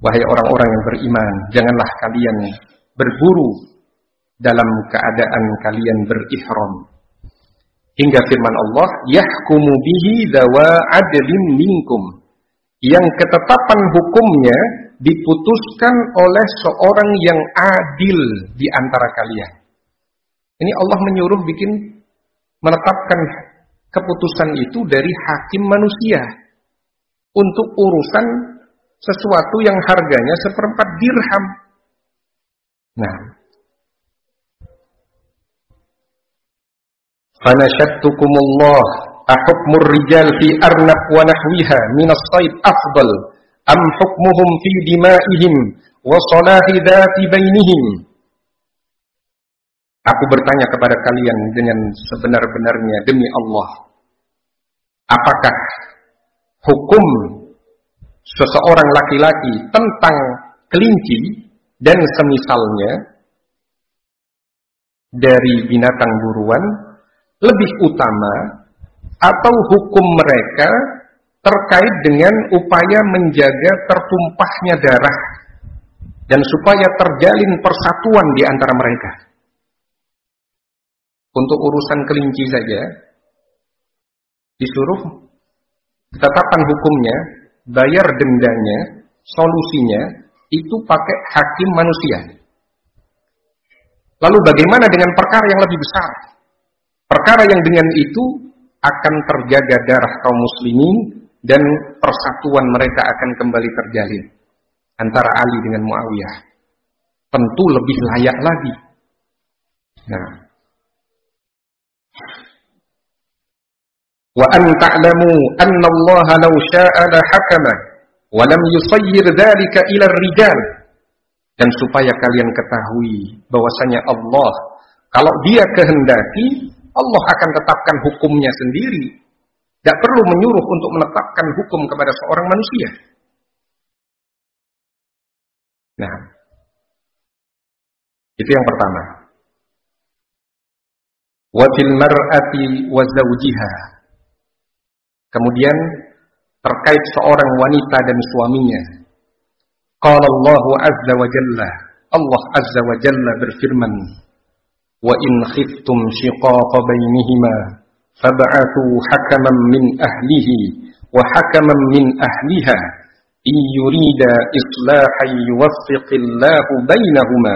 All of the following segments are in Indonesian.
Wahai orang-orang yang beriman, janganlah kalian berburu dalam keadaan kalian berihram. Hingga firman Allah, yahkumu bihi dzawa adlin minkum. Yang ketetapan hukumnya diputuskan oleh seorang yang adil di antara kalian. Ini Allah menyuruh menetapkan keputusan itu dari hakim manusia untuk urusan sesuatu yang harganya 1/4 dirham. Nah, fanashattukumullah ahukmur rijal fi arnab wa nahwiha minas sayd afdal am hukmuhum fi dima'ihim wa salahi dhati bainihim. Aku bertanya kepada kalian dengan sebenar-benarnya demi Allah, apakah hukum seseorang laki-laki tentang kelinci dan semisalnya dari binatang buruan lebih utama atau hukum mereka terkait dengan upaya menjaga tertumpahnya darah dan supaya terjalin persatuan di antara mereka. Untuk urusan kelinci saja disuruh ketetapan hukumnya, bayar dendanya, solusinya itu pakai hakim manusia. Lalu bagaimana dengan perkara yang lebih besar? Perkara yang dengan itu akan terjaga darah kaum muslimin dan persatuan mereka akan kembali terjalin antara Ali dengan Muawiyah. Tentu lebih layak lagi. Nah, wa an ta'lamu anna Allah law syaa'a la hakama wa lam yusayyir dzalika ila ar-rijal. Dan supaya kalian ketahui bahwasanya Allah kalau Dia kehendaki, Allah akan tetapkan hukumnya sendiri. Tidak perlu menyuruh untuk menetapkan hukum kepada seorang manusia. Nah, itu yang pertama. Wa fil mar'ati wa zawjiha. Kemudian terkait seorang wanita dan suaminya. Qala Allah azza wa jalla, Allah azza wa jalla berfirman, wa in khiftum shiqaqa bainihima fab'athu hakaman min ahlihi wa hakaman min ahliha in yurida islahan yuwaffiqillahu bainahuma.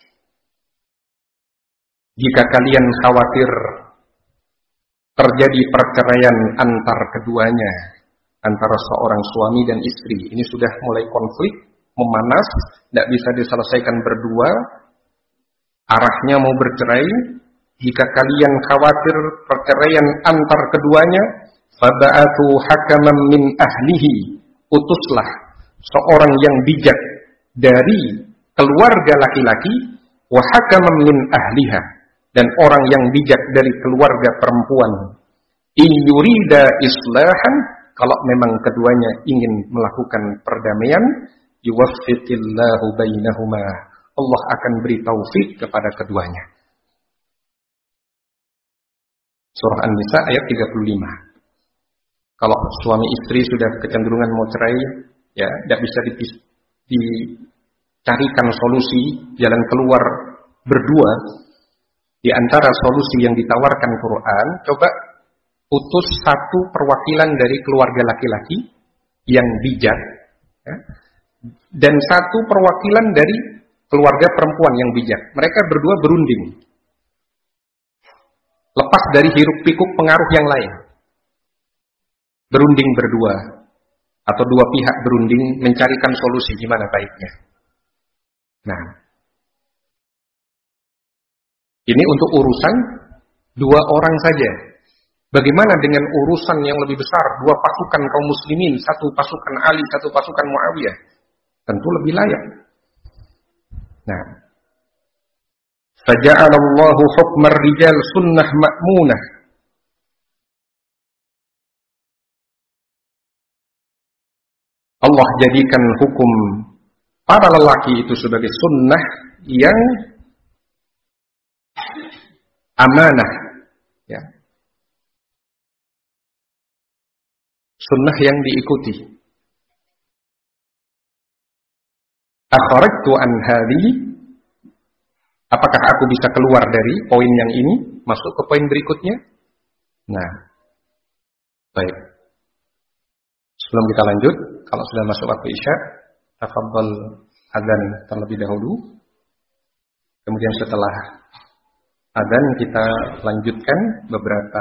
Jika kalian khawatir terjadi perceraian antar keduanya, antara seorang suami dan istri, ini sudah mulai konflik, memanas, tidak bisa diselesaikan berdua, arahnya mau bercerai. Jika kalian khawatir perceraian antar keduanya, faba'atu hakaman min ahlihi, utuslah seorang yang bijak dari keluarga laki-laki, wa hakaman min ahliha, dan orang yang bijak dari keluarga perempuan. In yurida islahan, kalau memang keduanya ingin melakukan perdamaian, yuwaffiqillahu bainahuma, Allah akan beri taufik kepada keduanya. Surah An-Nisa ayat 35. Kalau suami istri sudah kecenderungan mau cerai, ya tidak bisa dicarikan solusi, jalan keluar berdua. Di antara solusi yang ditawarkan Quran, coba utus satu perwakilan dari keluarga laki-laki yang bijak, ya, dan satu perwakilan dari keluarga perempuan yang bijak. Mereka berdua berunding, lepas dari hiruk pikuk pengaruh yang lain. Berunding berdua, atau dua pihak berunding mencarikan solusi gimana baiknya. Nah, ini untuk urusan dua orang saja. Bagaimana dengan urusan yang lebih besar, dua pasukan kaum muslimin, satu pasukan Ali, satu pasukan Muawiyah? Tentu lebih layak. Nah, faja'alallahu hukmar rijal sunnah ma'munah. Allah jadikan hukum para lelaki itu sebagai sunnah yang amanah, ya. Sunnah yang diikuti. Akhrajtu an hadhihi, apakah aku bisa keluar dari poin yang ini masuk ke poin berikutnya? Nah, baik. Sebelum kita lanjut, kalau sudah masuk waktu Isya, tafadhal adzan terlebih dahulu. Kemudian setelah adzan kita lanjutkan beberapa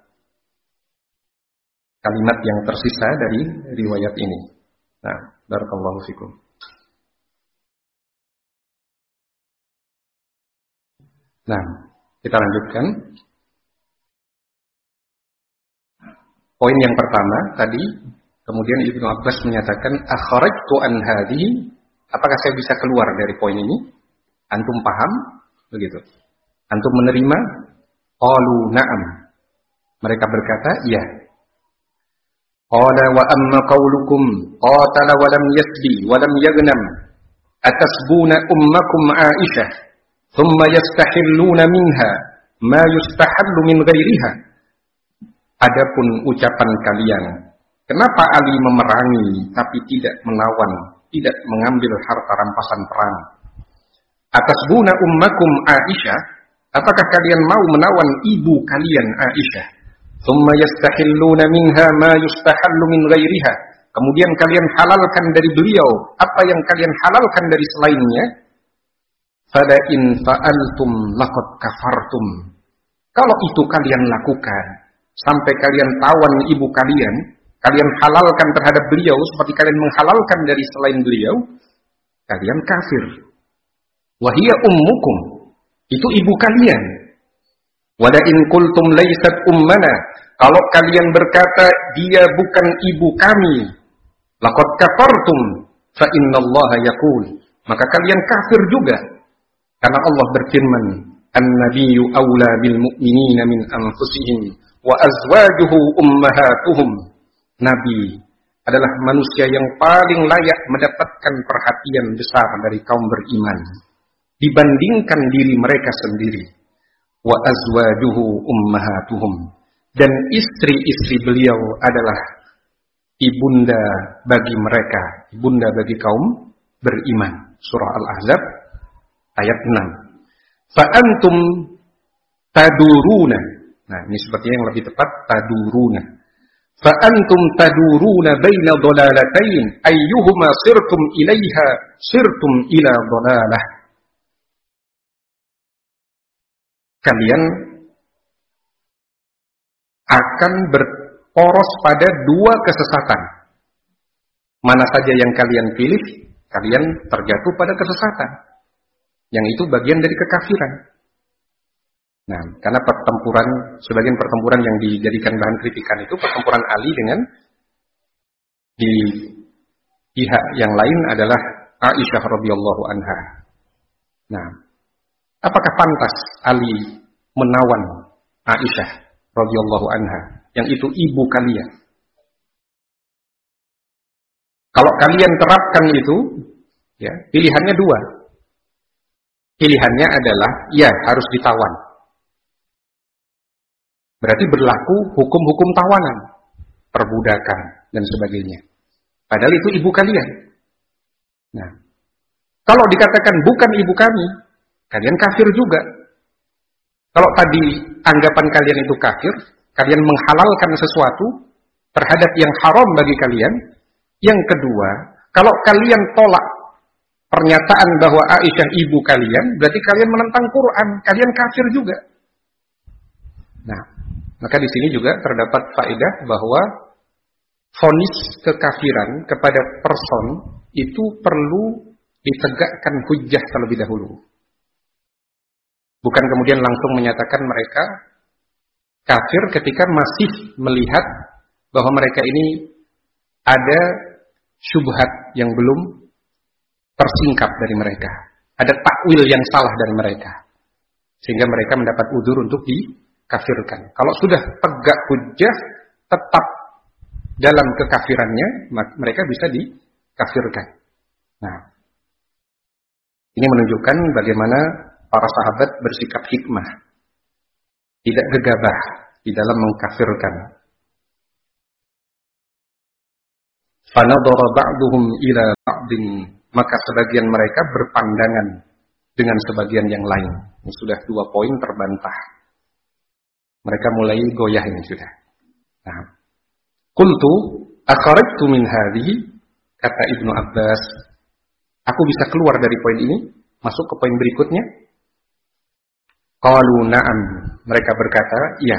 kalimat yang tersisa dari riwayat ini. Nah, barakallahu fikum. Nah, kita lanjutkan. Poin yang pertama tadi, kemudian Ibnu Abbas menyatakan akhrajtu an hadhihi, apakah saya bisa keluar dari poin ini? Antum paham? Begitu. Antum menerima? Qalu na'am. Mereka berkata, iya. Qala wa amma qaulukum qatala wa lam yasbi wa lam yaghnam atasbuna ummakum Aisyah thumma yastahilluna minha ma yustahallu min ghairiha. Adapun ucapan kalian, kenapa Ali memerangi tapi tidak menawan, tidak mengambil harta rampasan perang? Atasbuna ummakum Aisyah, apakah kalian mau menawan ibu kalian Aisyah? Thumma yastahilluna minha ma yustahallu min ghairiha. Kemudian kalian halalkan dari beliau apa yang kalian halalkan dari selainnya. Fala in fa'altum laqad kafartum. Kalau itu kalian lakukan sampai kalian tawan ibu kalian, kalian halalkan terhadap beliau seperti kalian menghalalkan dari selain beliau, kalian kafir. Wa hiya ummukum, itu ibu kalian. Wa la in qultum laysat ummana, kalau kalian berkata dia bukan ibu kami, laqad kafartum fa innallaha yaqul, maka kalian kafir juga. Karena Allah berfirman, an-nabiyyu aula bil mu'minina min anfusihim wa azwajuhu ummahatuhum. Nabi adalah manusia yang paling layak mendapatkan perhatian besar dari kaum beriman dibandingkan diri mereka sendiri. Wa azwajuhu ummahatuhum, dan istri-istri beliau adalah ibunda bagi mereka, ibunda bagi kaum beriman. Surah Al-Ahzab ayat 6. Fa antum taduruna. Nah, ini sepertinya yang lebih tepat taduruna. Fa antum taduruna baina dhalalatain ayyuhuma sirtum ilaiha sirtum ila dhalalah. Kalian akan berporos pada dua kesesatan. Mana saja yang kalian pilih, kalian terjatuh pada kesesatan. Yang itu bagian dari kekafiran. Nah, karena sebagian pertempuran yang dijadikan bahan kritikan itu pertempuran Ali dengan di pihak yang lain adalah Aisyah radhiyallahu anha. Nah, apakah pantas Ali menawan Aisyah radhiyallahu anha, yang itu ibu kalian? Kalau kalian terapkan itu, ya, pilihannya dua. Pilihannya adalah, ya, harus ditawan. Berarti berlaku hukum-hukum tawanan, perbudakan, dan sebagainya. Padahal itu ibu kalian. Nah, kalau dikatakan bukan ibu kami, kalian kafir juga. Kalau tadi anggapan kalian itu kafir, kalian menghalalkan sesuatu terhadap yang haram bagi kalian. Yang kedua, kalau kalian tolak pernyataan bahwa Aisyah ibu kalian, berarti kalian menentang Quran, kalian kafir juga. Nah, maka di sini juga terdapat faedah bahwa vonis kekafiran kepada person itu perlu ditegakkan hujjah terlebih dahulu. Bukan kemudian langsung menyatakan mereka kafir ketika masih melihat bahwa mereka ini ada syubhat yang belum tersingkap dari mereka. Ada takwil yang salah dari mereka. Sehingga mereka mendapat udzur untuk dikafirkan. Kalau sudah tegak hujjah, tetap dalam kekafirannya, mereka bisa dikafirkan. Nah, ini menunjukkan bagaimana para sahabat bersikap hikmah, tidak gegabah di dalam mengkafirkan. Fanadhara ba'duhum ila ba'din maka sebagian mereka berpandangan dengan sebagian yang lain. Ini sudah 2 poin terbantah. Mereka mulai goyah ini sudah. Nah, qultu akharajtu min hadhihi, kata Ibnu Abbas, aku bisa keluar dari poin ini, masuk ke poin berikutnya. Qalu na'am, mereka berkata, iya.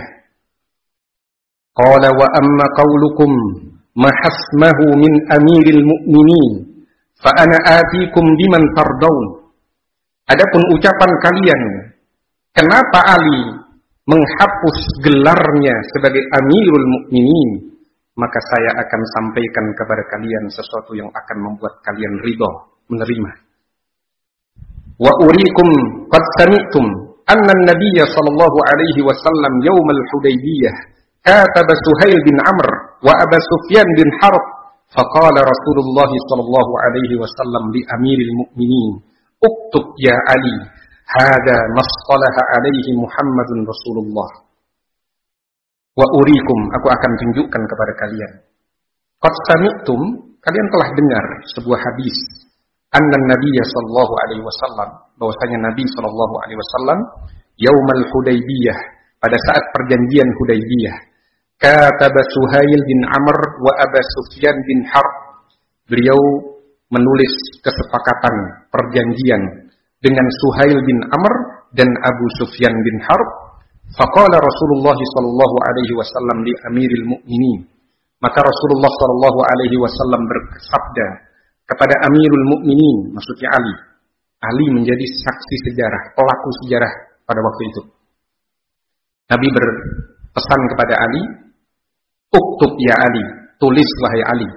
Qala wa amma qawlukum mahasmahu min amiril mu'minin fa ana atikum biman tardaun. Adapun ucapan kalian, kenapa Ali menghapus gelarnya sebagai Amirul Mukminin, maka saya akan sampaikan kepada kalian sesuatu yang akan membuat kalian ridha, menerima. Wa urikum qad sami'tum anna an-nabiy sallallahu alaihi wasallam yaum al-Hudaybiyah kataba Suhail bin Amr wa Abu Sufyan bin Harb faqala Rasulullah sallallahu alaihi wasallam li Amiril Mukminin uktub ya Ali hada masqalaha alaihi Muhammadun Rasulullah wa urikum, aku akan tunjukkan kepada kalian. Qad sami'tum, kalian telah dengar sebuah hadis anna nabiyya sallallahu alaihi wasallam, bahwasanya Nabi sallallahu alaihi wasallam yaumal Hudaybiyah, pada saat perjanjian Hudaybiyah, kataba Suhail bin Amr wa Abu Sufyan bin Harb, beliau menulis kesepakatan perjanjian dengan Suhail bin Amr dan Abu Sufyan bin Harb. Faqala Rasulullah sallallahu alaihi wasallam li Amiril Mukminin, maka Rasulullah sallallahu alaihi wasallam bersabda kepada Amirul Mukminin, maksudnya Ali. Ali menjadi saksi sejarah, pelaku sejarah pada waktu itu. Nabi berpesan kepada Ali, uktub ya Ali, tulis wahai Ali.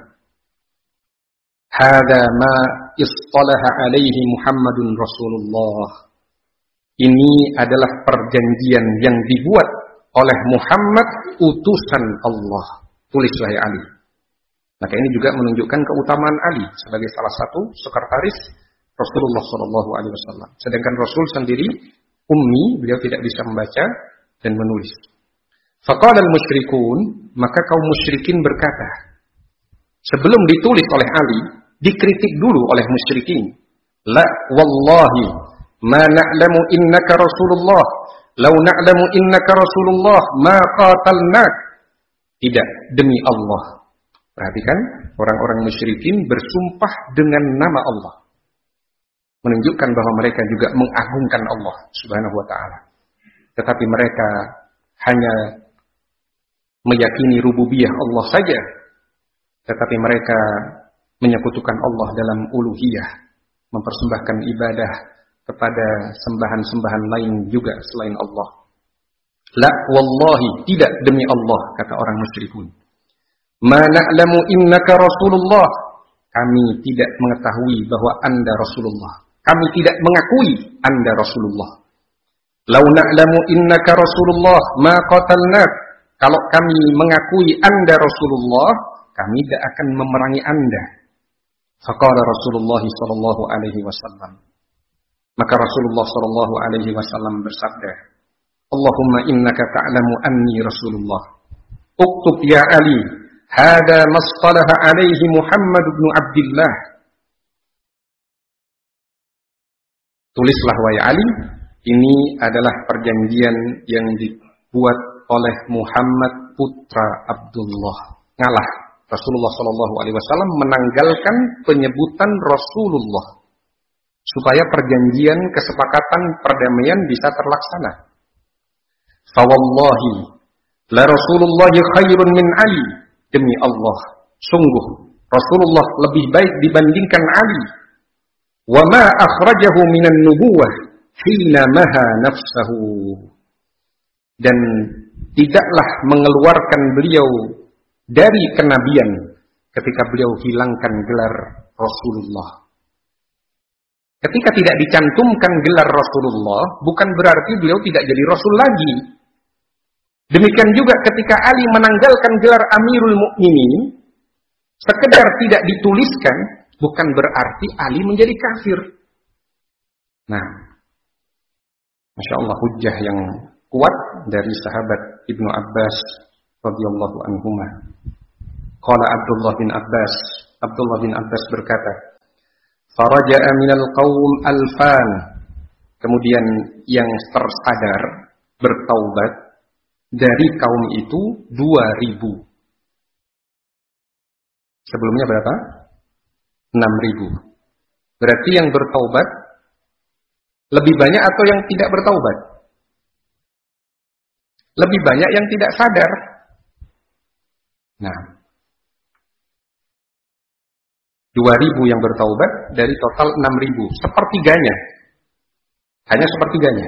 Hada ma istalaha alaihi Muhammadun Rasulullah. Ini adalah perjanjian yang dibuat oleh Muhammad utusan Allah. Tulis wahai Ali. Maka ini juga menunjukkan keutamaan Ali sebagai salah satu sekretaris Rasulullah sallallahu alaihi wasallam. Sedangkan Rasul sendiri ummi, beliau tidak bisa membaca dan menulis. Faqala al-musyrikun, maka kaum musyrikin berkata, sebelum ditulis oleh Ali, dikritik dulu oleh musyrikin. La wallahi ma na'lamu innaka Rasulullah, law na'lamu innaka Rasulullah ma qatalnak. Tidak, demi Allah. Perhatikan, orang-orang musyrikin bersumpah dengan nama Allah, menunjukkan bahwa mereka juga mengagungkan Allah Subhanahu wa ta'ala. Tetapi mereka hanya meyakini rububiyah Allah saja, tetapi mereka menyekutukan Allah dalam uluhiyah, mempersembahkan ibadah kepada sembahan-sembahan lain juga selain Allah. La wallahi, tidak demi Allah, kata orang musyrikun. Ma na'lamu innaka Rasulullah, kami tidak mengetahui bahwa Anda Rasulullah. Kami tidak mengakui Anda Rasulullah. Lau na'lamu innaka Rasulullah ma qatalnak, kalau kami mengakui Anda Rasulullah, kami tidak akan memerangi Anda. Faqala Rasulullah sallallahu alaihi wasallam, maka Rasulullah sallallahu alaihi wasallam bersabda, Allahumma innaka ta'lamu anni Rasulullah. Uktub ya Ali, hada masqalaha alaihi Muhammad bin Abdullah. Tulislah wahai Ali, ini adalah perjanjian yang dibuat oleh Muhammad putra Abdullah. Ngalah. Rasulullah sallallahu alaihi wasallam menanggalkan penyebutan Rasulullah supaya perjanjian kesepakatan perdamaian bisa terlaksana. Fawallahi la Rasulullah khairun min Ali, demi Allah, sungguh Rasulullah lebih baik dibandingkan Ali. Wa ma akhrajahu minan nubuwah hina maha nafsahu, dan tidaklah mengeluarkan beliau dari kenabian ketika beliau hilangkan gelar Rasulullah. Ketika tidak dicantumkan gelar Rasulullah, bukan berarti beliau tidak jadi Rasul lagi. Demikian juga ketika Ali menanggalkan gelar Amirul Mukminin, sekedar tidak dituliskan, bukan berarti Ali menjadi kafir. Nah, Masya Allah, hujjah yang kuat dari sahabat Ibnu Abbas radhiyallahu anhuma. Qala Abdullah bin Abbas berkata, Faraja'a minal qaum alfan. Kemudian yang tersadar bertaubat dari kaum itu 2.000. Sebelumnya berapa? 6.000. Berarti yang bertaubat lebih banyak atau yang tidak bertaubat? Lebih banyak yang tidak sadar. Nah, 2.000 yang bertaubat dari total 6.000, sepertiganya. Hanya sepertiganya.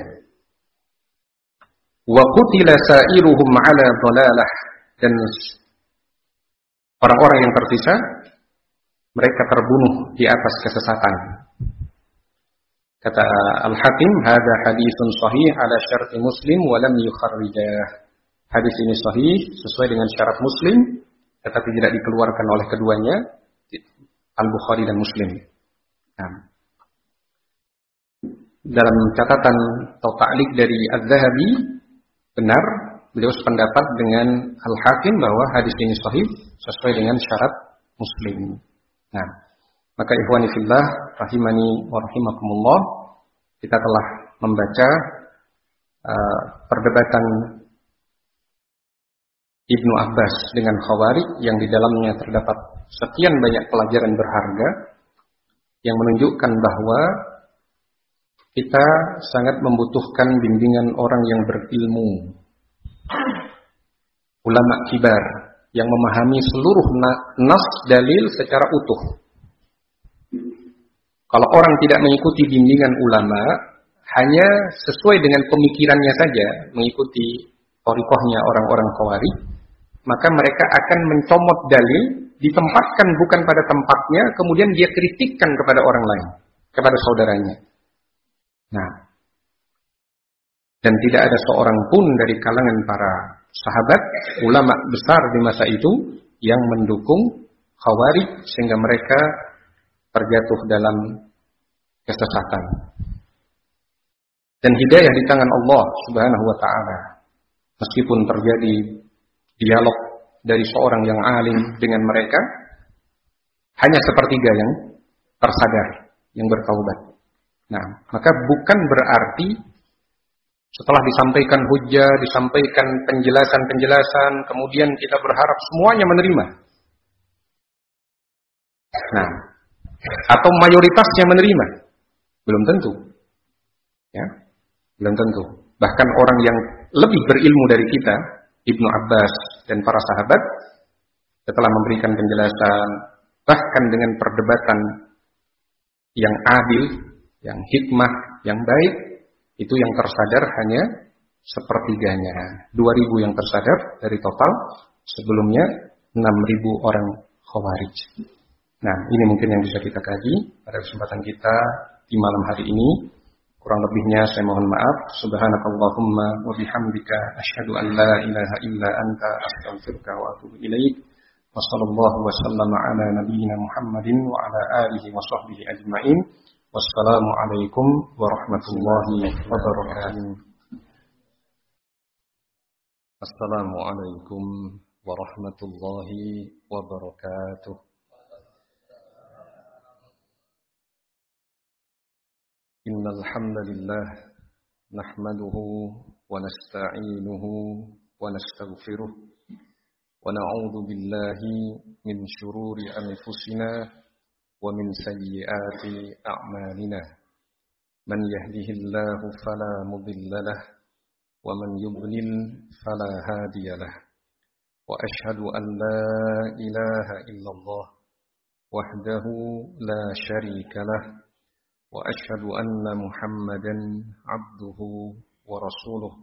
Wa qutila sa'iruhum 'ala dhalalah, dan orang-orang yang tersisa mereka terbunuh di atas kesesatan. Kata Al-Hakim, hadza haditsun shahih ala syarti Muslim wa lam yukharrijah. Hadis ini sahih sesuai dengan syarat Muslim tetapi tidak dikeluarkan oleh keduanya, Al-Bukhari dan Muslim. Nah, dalam catatan atau ta'liq dari Az-Zahabi, benar beliau sependapat dengan Al-Hakim bahwa hadis ini sahih sesuai dengan syarat Muslim. Nah, maka ikhwani fillah rahimani wa rahimakumullah, kita telah membaca perdebatan Ibnu Abbas dengan Khawarij yang di dalamnya terdapat sekian banyak pelajaran berharga yang menunjukkan bahwa kita sangat membutuhkan bimbingan orang yang berilmu, ulama kibar yang memahami seluruh nas dalil secara utuh. Kalau orang tidak mengikuti bimbingan ulama, hanya sesuai dengan pemikirannya saja, mengikuti thariqahnya orang-orang Khawarij, maka mereka akan mencomot dalil, ditempatkan bukan pada tempatnya, kemudian dia kritikkan kepada orang lain, kepada saudaranya. Nah, dan tidak ada seorang pun dari kalangan para sahabat, ulama besar di masa itu yang mendukung Khawarij sehingga mereka terjatuh dalam kesesatan. Dan hidayah di tangan Allah Subhanahu wa taala. Meskipun terjadi dialog dari seorang yang alim dengan mereka, hanya sepertiga yang tersadar, yang bertaubat. Nah, maka bukan berarti setelah disampaikan hujjah, disampaikan penjelasan-penjelasan, kemudian kita berharap semuanya menerima. Nah, atau mayoritasnya menerima. Belum tentu. Ya, belum tentu. Bahkan orang yang lebih berilmu dari kita, Ibnu Abbas dan para sahabat, setelah memberikan penjelasan, bahkan dengan perdebatan yang adil, yang hikmah, yang baik, itu yang tersadar hanya sepertiganya. 2.000 yang tersadar dari total, sebelumnya 6.000 orang Khawarij. Nah, ini mungkin yang bisa kita kaji pada kesempatan kita di malam hari ini. Kurang lebihnya saya mohon maaf. Subhanakallahumma wa bihamdika asyhadu an la ilaha illa anta astaghfiruka wa atubu ilaik. Wa sallallahu wa sallama ala nabiyyina Muhammadin wa ala alihi wa sahbihi ajma'in. Wassalamu alaikum warahmatullahi wabarakatuh. Assalamualaikum warahmatullahi wabarakatuh. Innal hamdalillah nahmaduhu wa nasta'inuhu wa nastaghfiruh wa na'udzu billahi min shururi anfusina wa min sayyiati a'malina. Man yahdihillahu fala mudilla lahu wa man yudlil fala hadiya lahu. Wa ashhadu an la ilaha illallah wahdahu la syarika lahu. وأشهد أن محمدا عبده ورسوله.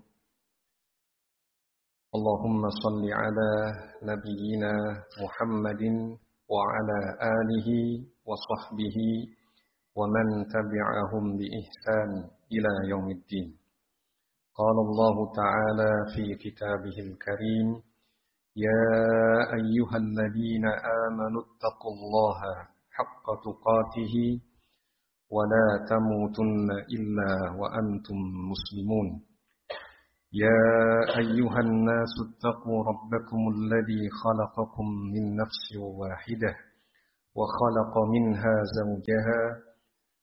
اللهم صل على نبينا محمد وعلى آله وصحبه ومن تبعهم بإحسان إلى يوم الدين. قال الله تعالى في كتابه الكريم: يا أيها الذين آمنوا اتقوا الله حق تقاته ولا تموتن إلا وأنتم مسلمون. يا أيها الناس اتقوا ربكم الذي خلقكم من نفس واحدة وخلق منها زوجها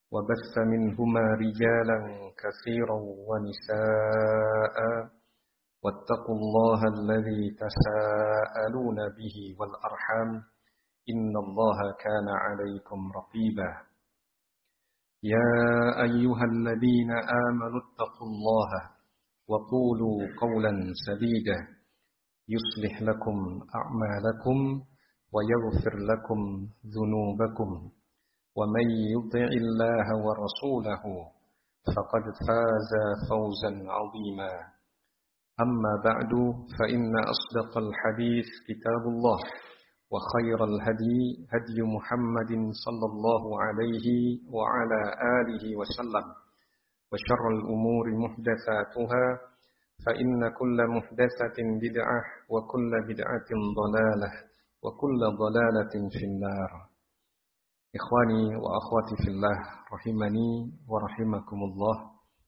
وبث منهما رجالا كثيرا ونساء واتقوا الله الذي تساءلون به والأرحام إن الله كان عليكم رقيبا يا أيها الذين آمنوا اتقوا الله وقولوا قولا سديدا يصلح لكم أعمالكم ويغفر لكم ذنوبكم ومن يطع الله ورسوله فقد فاز فوزا عظيما أما بعد فإن أصدق الحديث كتاب الله وخير الهدي هدي محمد صلى الله عليه وعلى آله وسلم وشر الأمور محدثاتها فإن كل محدثة بدعة وكل بدعة ضلالة وكل ضلالة في النار. Ikhwani wa akhwati fillah rahimani wa rahimakumullah.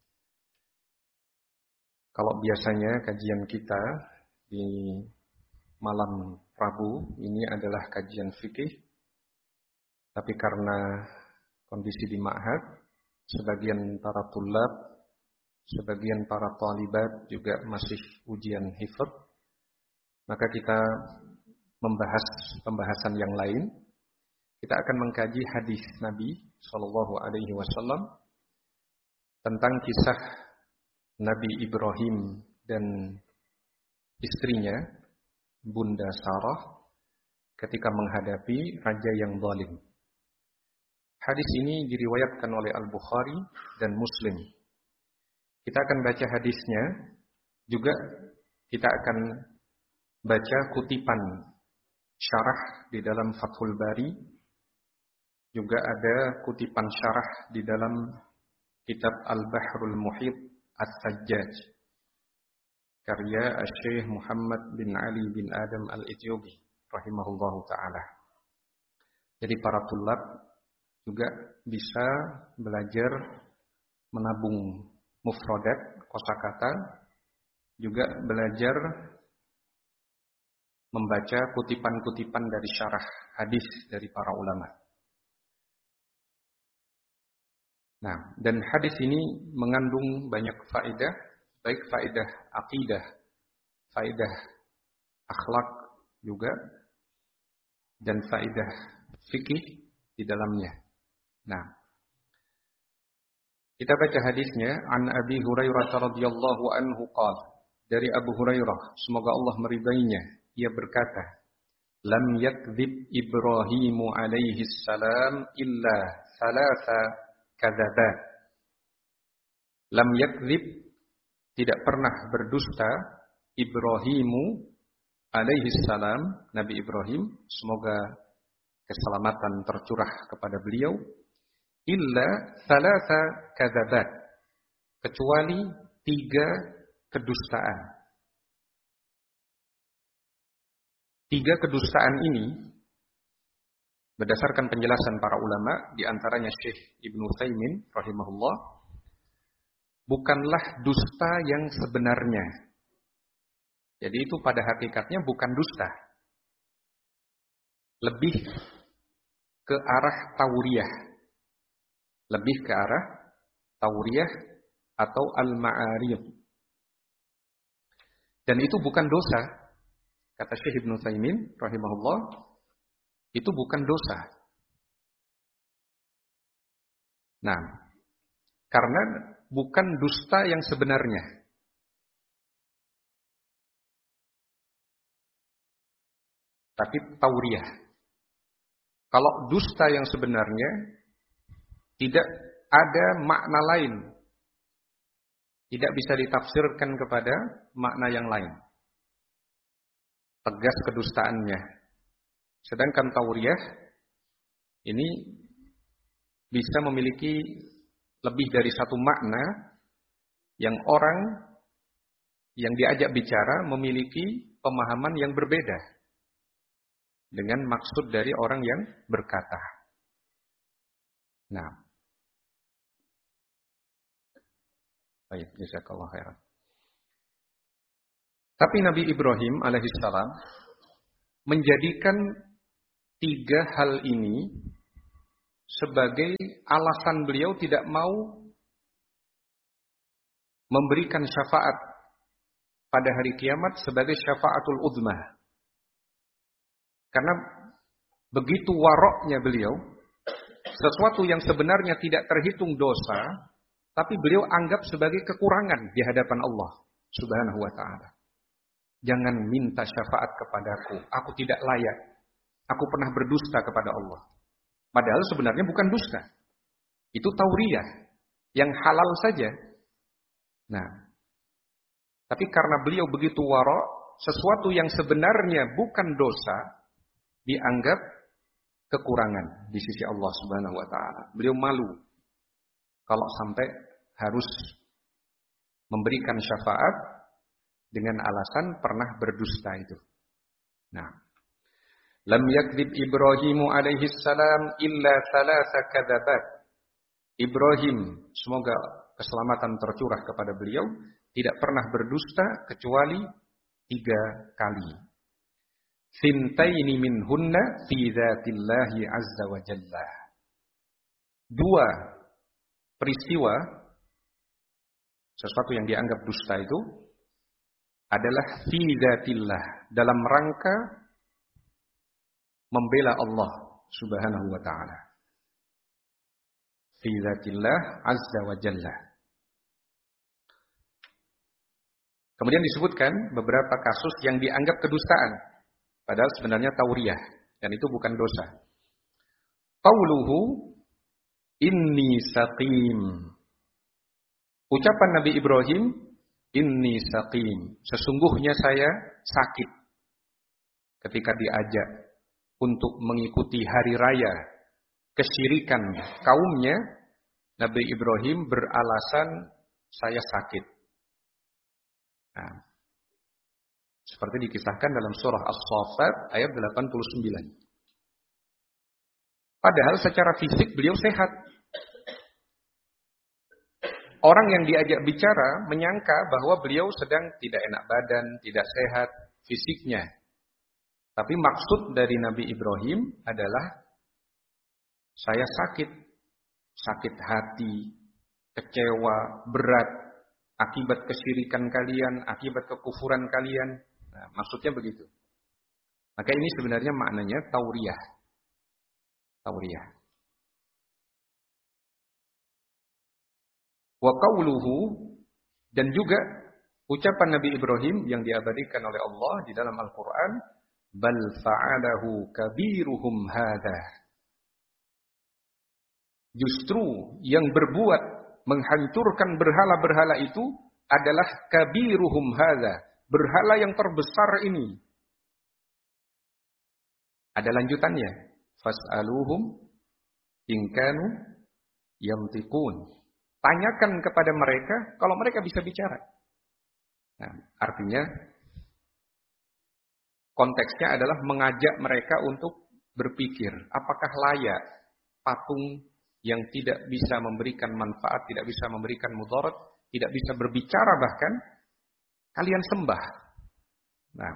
Kalau biasanya kajian kita di malam Rabu ini adalah kajian fikih, tapi karena kondisi di ma'had, sebagian para tulab, sebagian para talibat juga masih ujian hifdz, maka kita membahas pembahasan yang lain. Kita akan mengkaji hadis Nabi Shallallahu Alaihi Wasallam tentang kisah Nabi Ibrahim dan istrinya Bunda Sarah ketika menghadapi raja yang zalim. Hadis ini diriwayatkan oleh Al-Bukhari dan Muslim. Kita akan baca hadisnya, juga kita akan baca kutipan syarah di dalam Fathul Bari. Juga ada kutipan syarah di dalam kitab Al-Bahrul Muhit As-Sajjaj karya Syekh Muhammad bin Ali bin Adam Al-Ethiopi rahimahullahu ta'ala. Jadi para tulab juga bisa belajar menabung mufradat, kosakata, juga belajar membaca kutipan-kutipan dari syarah hadis dari para ulama. Nah, dan hadis ini mengandung banyak faedah, baik faedah akidah, faedah akhlak juga, dan faedah fikih di dalamnya. Nah, kita baca hadisnya. An Abi Hurairah radhiyallahu anhu qala, dari Abu Hurairah, semoga Allah meridainya, ia berkata, lam yakdzib Ibrahimu alaihi salam illa thalatha kadzabat. Lam yakdzib, tidak pernah berdusta, Ibrahimu alaihi salam, Nabi Ibrahim, semoga keselamatan tercurah kepada beliau, illa thalatha kadzabat, kecuali 3 kedustaan. 3 kedustaan ini berdasarkan penjelasan para ulama, di antaranya Syekh Ibnu Utsaimin rahimahullah, bukanlah dusta yang sebenarnya. Jadi itu pada hakikatnya bukan dusta. Lebih ke arah tauriyah. Lebih ke arah tauriyah atau al-ma'arif. Dan itu bukan dosa. Kata Syekh Ibnu Utsaimin rahimahullah, itu bukan dosa. Nah, karena bukan dusta yang sebenarnya. Tapi tauriyah. Kalau dusta yang sebenarnya, tidak ada makna lain. Tidak bisa ditafsirkan kepada makna yang lain. Tegas kedustaannya. Sedangkan tauriyah ini bisa memiliki lebih dari satu makna yang orang yang diajak bicara memiliki pemahaman yang berbeda dengan maksud dari orang yang berkata. Nah, baik, jazakallahu khairan. Tapi Nabi Ibrahim alaihissalam menjadikan 3 hal ini sebagai alasan beliau tidak mau memberikan syafaat pada hari kiamat sebagai syafaatul uzma. Karena begitu waroknya beliau, sesuatu yang sebenarnya tidak terhitung dosa, tapi beliau anggap sebagai kekurangan di hadapan Allah Subhanahu wa ta'ala. Jangan minta syafaat kepadaku, aku tidak layak. Aku pernah berdusta kepada Allah. Padahal sebenarnya bukan dusta. Itu tauriyah, yang halal saja. Nah, tapi karena beliau begitu warok, sesuatu yang sebenarnya bukan dosa, dianggap kekurangan di sisi Allah Subhanahu wa ta'ala. Beliau malu kalau sampai harus memberikan syafaat dengan alasan pernah berdusta itu. Nah, lam yakdzib Ibrahimu alaihi salam illa thalatha kadzabat. Ibrahim, semoga keselamatan tercurah kepada beliau, tidak pernah berdusta kecuali 3 kali. Sintaini minhunna fi dzatillahi azza wa jalla. 2 peristiwa sesuatu yang dianggap dusta itu adalah fi dzatillah, dalam rangka membela Allah Subhanahu wa ta'ala. Fi dzatillah azza wa jalla. Kemudian disebutkan beberapa kasus yang dianggap kedustaan, padahal sebenarnya tauriyah, dan itu bukan dosa. Qauluhu inni saqim. Ucapan Nabi Ibrahim, inni saqim. Sesungguhnya saya sakit. Ketika diajak untuk mengikuti hari raya kesyirikan kaumnya, Nabi Ibrahim beralasan saya sakit. Nah, seperti dikisahkan dalam surah As-Saffat ayat 89. Padahal secara fisik beliau sehat. Orang yang diajak bicara menyangka bahwa beliau sedang tidak enak badan, tidak sehat fisiknya. Tapi maksud dari Nabi Ibrahim adalah saya sakit. Sakit hati, kecewa, berat, akibat kesyirikan kalian, akibat kekufuran kalian. Nah, maksudnya begitu. Maka ini sebenarnya maknanya tauriyah. Tauriyah. Wa qawluhu, dan juga ucapan Nabi Ibrahim yang diabadikan oleh Allah di dalam Al-Quran, bal fa'alahu kabiruhum hadha. Justru yang berbuat menghancurkan berhala-berhala itu adalah kabiruhum hadza, berhala yang terbesar ini. Ada lanjutannya, fas'aluhum in kanu yantiqun. Tanyakan kepada mereka kalau mereka bisa bicara. Nah, artinya konteksnya adalah mengajak mereka untuk berpikir, apakah layak patung yang tidak bisa memberikan manfaat, tidak bisa memberikan mudarat, tidak bisa berbicara bahkan, kalian sembah. Nah,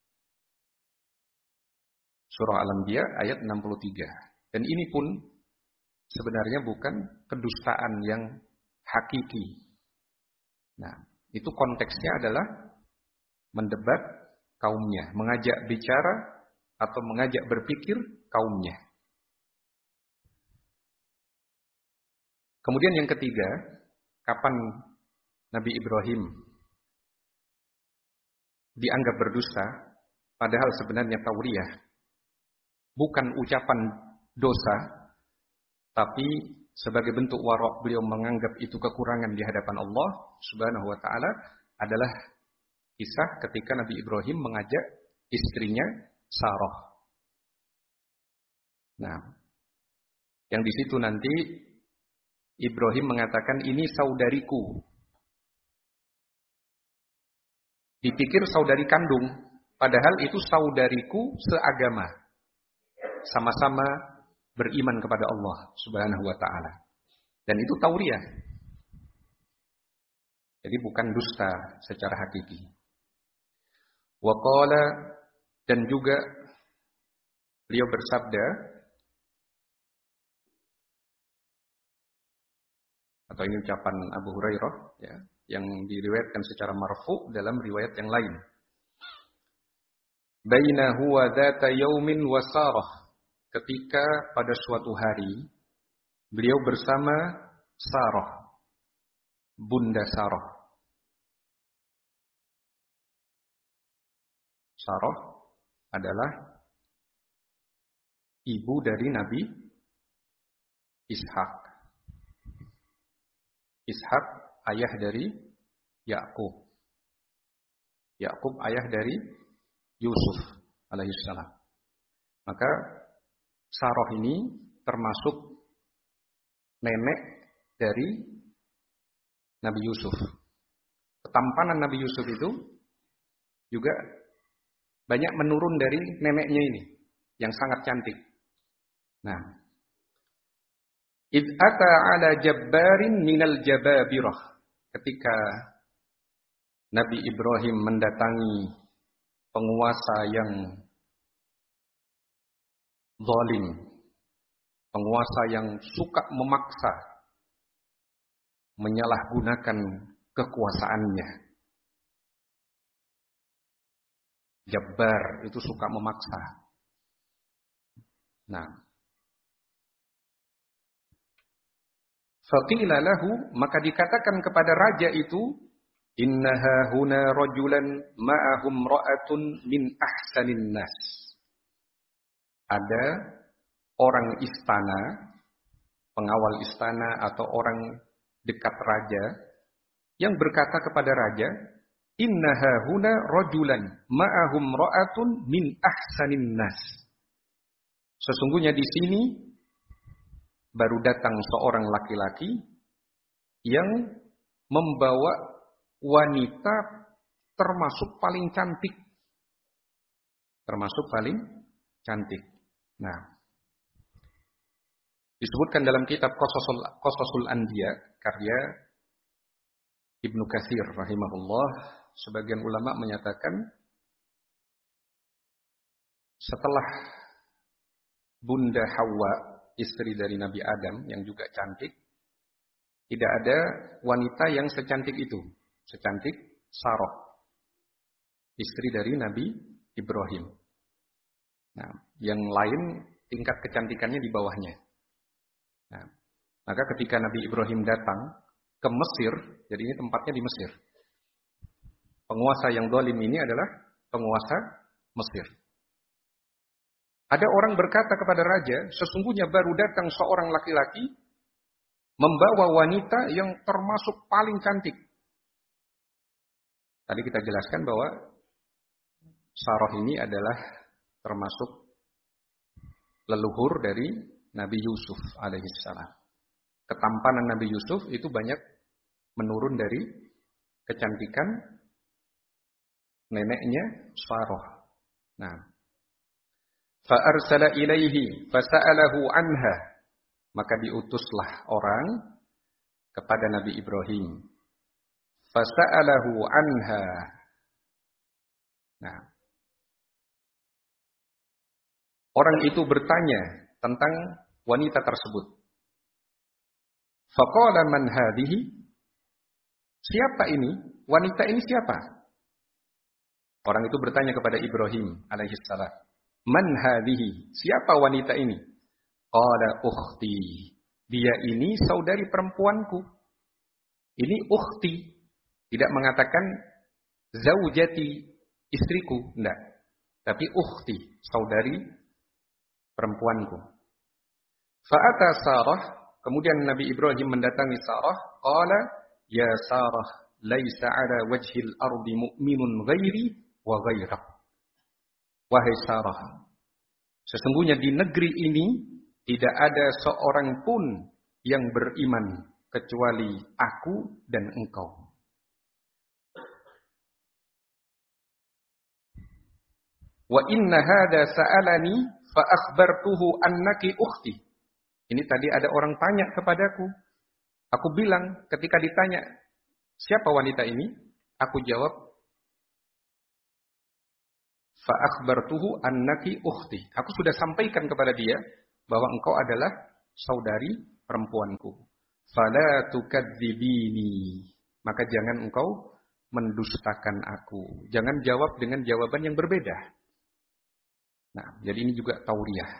surah Al-Anbiya ayat 63. Dan ini pun sebenarnya bukan kedustaan yang hakiki. Nah, itu konteksnya adalah mendebat kaumnya, mengajak bicara atau mengajak berpikir kaumnya. Kemudian yang ketiga, kapan Nabi Ibrahim dianggap berdusta, padahal sebenarnya tauriyah, bukan ucapan dosa, tapi sebagai bentuk warok beliau menganggap itu kekurangan di hadapan Allah Subhanahu wa ta'ala, adalah kisah ketika Nabi Ibrahim mengajak istrinya Sarah. Nah, yang di situ nanti Ibrahim mengatakan ini saudariku. Dipikir saudari kandung, padahal itu saudariku seagama. Sama-sama beriman kepada Allah Subhanahu wa ta'ala. Dan itu tauriyah. Jadi bukan dusta secara hakiki. Wa qala, dan juga beliau bersabda, atau ini ucapan Abu Hurairah ya, yang diriwayatkan secara marfu dalam riwayat yang lain. Baina huwa dzata yaumin wa Sarah, ketika pada suatu hari beliau bersama Sarah, Bunda Sarah. Sarah adalah ibu dari Nabi Ishak. Ishak ayah dari Yakub. Yakub ayah dari Yusuf alaihissalam. Maka Sarah ini termasuk nenek dari Nabi Yusuf. Ketampanan Nabi Yusuf itu juga banyak menurun dari neneknya ini yang sangat cantik. Nah, id ata ala jabbarin minal jababirah, ketika Nabi Ibrahim mendatangi penguasa yang zalim, penguasa yang suka memaksa, menyalahgunakan kekuasaannya. Jabbar itu suka memaksa. Nah, faqila lahu, maka dikatakan kepada raja itu, innaha huna rajulan ma'ahum ra'atun min ahsanin nas. Ada orang istana, pengawal istana atau orang dekat raja yang berkata kepada raja, innaha huna rajulan ma'ahum ra'atun min ahsanin nas. Sesungguhnya di sini baru datang seorang laki-laki yang membawa wanita termasuk paling cantik. Termasuk paling cantik. Nah, disebutkan dalam kitab Qasasul Anbiya karya Ibnu Katsir rahimahullah, sebagian ulama menyatakan setelah Bunda Hawa, istri dari Nabi Adam yang juga cantik, tidak ada wanita yang secantik itu, secantik Sarah, istri dari Nabi Ibrahim. Nah, yang lain tingkat kecantikannya di bawahnya. Nah, maka ketika Nabi Ibrahim datang ke Mesir, jadi ini tempatnya di Mesir. Penguasa yang zalim ini adalah penguasa Mesir. Ada orang berkata kepada raja, sesungguhnya baru datang seorang laki-laki membawa wanita yang termasuk paling cantik. Tadi kita jelaskan bahwa Sarah ini adalah termasuk leluhur dari Nabi Yusuf alaihissalam. Ketampanan Nabi Yusuf itu banyak menurun dari kecantikan neneknya Sarah. Nah, fa'arsala ilaihi fasa'alahu anha, maka diutuslah orang kepada Nabi Ibrahim. Fasa'alahu anha. Nah, orang itu bertanya tentang wanita tersebut. Faqala man hadhihi? Siapa ini? Wanita ini siapa? Orang itu bertanya kepada Ibrahim alaihissalam. Man hadhihi? Siapa wanita ini? Qala ukhti. Dia ini saudari perempuanku. Ini ukhti. Tidak mengatakan zaujati, istriku, enggak. Tapi ukhti, saudari perempuanku. Fa'ata Sarah, kemudian Nabi Ibrahim mendatangi Sarah, qala ya Sarah, laisa ala wajhil ardi mu'minun ghairi wa ghairak. Wahai Sarah, sesungguhnya di negeri ini tidak ada seorang pun yang beriman kecuali aku dan engkau. Wa inna hadha sa'alani fa akhbartuhu annaki ukhti. Ini tadi ada orang tanya kepadaku. Aku bilang ketika ditanya, siapa wanita ini? Aku jawab, fa akhbartuhu annaki ukhti. Aku sudah sampaikan kepada dia bahwa engkau adalah saudari perempuanku. Fala tukadzibini. Maka jangan engkau mendustakan aku. Jangan jawab dengan jawaban yang berbeda. Nah, jadi ini juga tauriyah.